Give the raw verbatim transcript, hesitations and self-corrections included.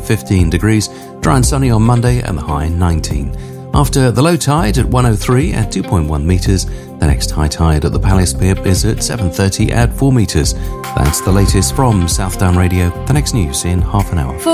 fifteen degrees. Dry and sunny on Monday and the high nineteen. After the low tide at one oh three at two point one metres, the next high tide at the Palace Pier is at seven thirty at four metres. That's the latest from Southdown Radio. The next news in half an hour.